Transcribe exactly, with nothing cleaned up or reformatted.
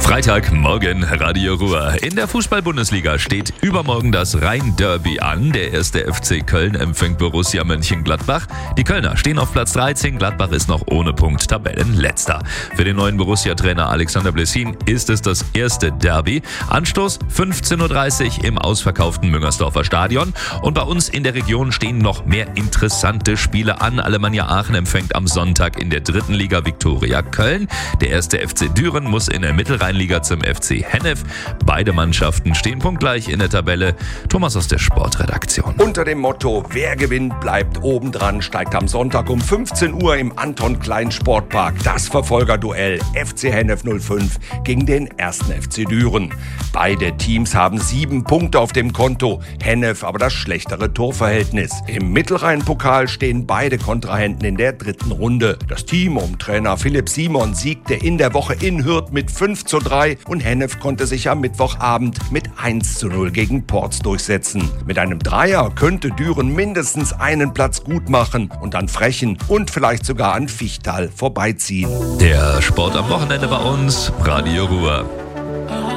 Freitagmorgen, Radio Ruhr. In der Fußball-Bundesliga steht übermorgen das Rhein-Derby an. Der erste F C Köln empfängt Borussia Mönchengladbach. Die Kölner stehen auf Platz dreizehn, Gladbach ist noch ohne Punkt Tabellenletzter. Für den neuen Borussia-Trainer Alexander Blessin ist es das erste Derby. Anstoß fünfzehn Uhr dreißig im ausverkauften Müngersdorfer Stadion. Und bei uns in der Region stehen noch mehr interessante Spiele an. Alemannia Aachen empfängt am Sonntag in der dritten Liga Viktoria Köln. Der erste F C Düren muss in der Mittelrheinliga zum F C Hennef. Beide Mannschaften stehen punktgleich in der Tabelle. Thomas aus der Sportredaktion. Unter dem Motto, wer gewinnt, bleibt obendran, steigt am Sonntag um fünfzehn Uhr im Anton Klein Sportpark das Verfolgerduell F C Hennef null fünf gegen den ersten F C Düren. Beide Teams haben sieben Punkte auf dem Konto, Hennef aber das schlechtere Torverhältnis. Im Mittelrhein-Pokal stehen beide Kontrahenten in der dritten Runde. Das Team um Trainer Philipp Simon siegte in der Woche in Hürth mit fünf zu drei und Hennef konnte sich am Mittwochabend mit eins zu null gegen Porz durchsetzen. Mit einem Dreier könnte Düren mindestens einen Platz gut machen und an Frechen und vielleicht sogar an Fichtal vorbeiziehen. Der Sport am Wochenende bei uns, Radio Ruhr.